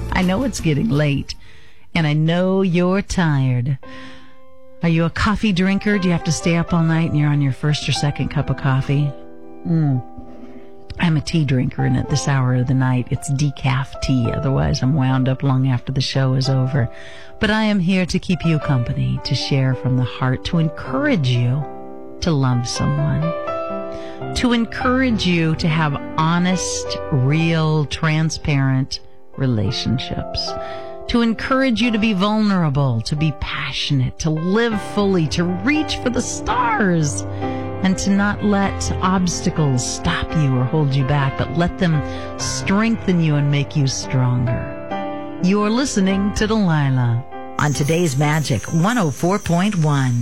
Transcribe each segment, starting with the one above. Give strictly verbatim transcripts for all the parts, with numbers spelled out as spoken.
I know it's getting late, and I know you're tired. Are you a coffee drinker? Do you have to stay up all night and you're on your first or second cup of coffee? Mm. I'm a tea drinker, and at this hour of the night, it's decaf tea. Otherwise, I'm wound up long after the show is over. But I am here to keep you company, to share from the heart, to encourage you to love someone, to encourage you to have honest, real, transparent relationships, to encourage you to be vulnerable, to be passionate, to live fully, to reach for the stars, and to not let obstacles stop you or hold you back, but let them strengthen you and make you stronger. You're listening to Delilah on today's Magic one oh four point one.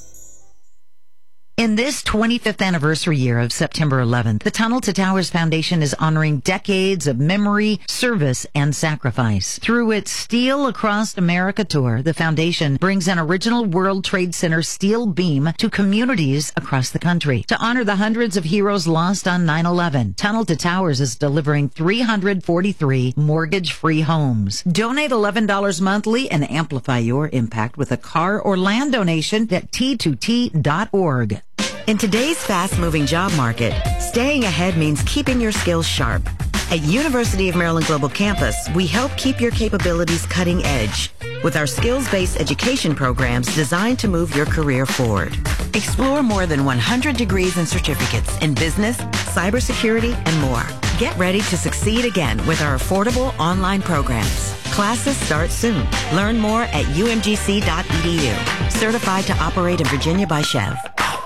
In this twenty-fifth anniversary year of September eleventh, the Tunnel to Towers Foundation is honoring decades of memory, service, and sacrifice. Through its Steel Across America tour, the foundation brings an original World Trade Center steel beam to communities across the country. To honor the hundreds of heroes lost on nine eleven, Tunnel to Towers is delivering three hundred forty-three mortgage-free homes. Donate eleven dollars monthly and amplify your impact with a car or land donation at T two T dot org. In today's fast-moving job market, staying ahead means keeping your skills sharp. At University of Maryland Global Campus, we help keep your capabilities cutting edge with our skills-based education programs designed to move your career forward. Explore more than one hundred degrees and certificates in business, cybersecurity, and more. Get ready to succeed again with our affordable online programs. Classes start soon. Learn more at U M G C dot E D U. Certified to operate in Virginia by Chev.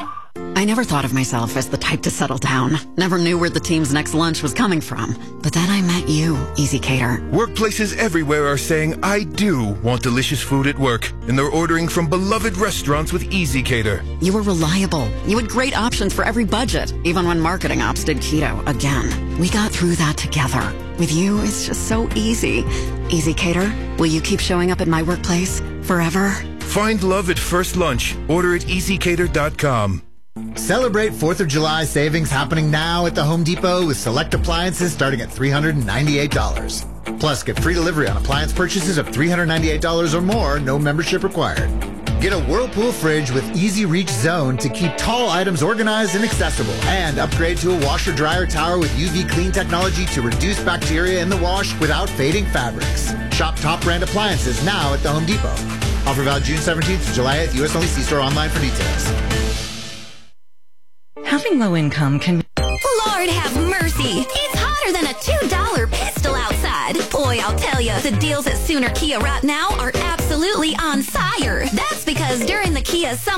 I never thought of myself as the type to settle down. Never knew where the team's next lunch was coming from. But then I met you, Easy Cater. Workplaces everywhere are saying, I do want delicious food at work. And they're ordering from beloved restaurants with Easy Cater. You were reliable. You had great options for every budget, even when marketing ops did keto again. We got through that together. With you, it's just so easy. Easy Cater, will you keep showing up at my workplace forever? Find love at first lunch. Order at easy cater dot com. Celebrate fourth of July savings happening now at the Home Depot with select appliances starting at three hundred ninety-eight dollars. Plus, get free delivery on appliance purchases of three hundred ninety-eight dollars or more, no membership required. Get a Whirlpool fridge with Easy Reach Zone to keep tall items organized and accessible. And upgrade to a washer-dryer tower with U V clean technology to reduce bacteria in the wash without fading fabrics. Shop top brand appliances now at the Home Depot. Offer valid June seventeenth to July eighth. U S only. See store online for details. Having low income can... Lord have mercy. It's hotter than a two dollar pistol outside. Boy, I'll tell you, the deals at Sooner Kia right now are absolutely on fire. That's because during the Kia Summer